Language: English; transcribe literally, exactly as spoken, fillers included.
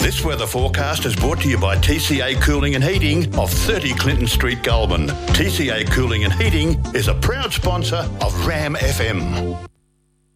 This weather forecast is brought to you by T C A Cooling and Heating of thirty Clinton Street, Goulburn. T C A Cooling and Heating is a proud sponsor of Ram F M.